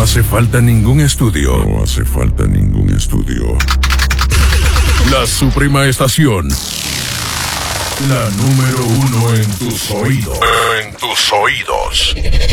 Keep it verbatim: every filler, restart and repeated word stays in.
hace falta ningún estudio. No hace falta ningún estudio. La Suprema Estación. La número uno en tus oídos. En tus oídos.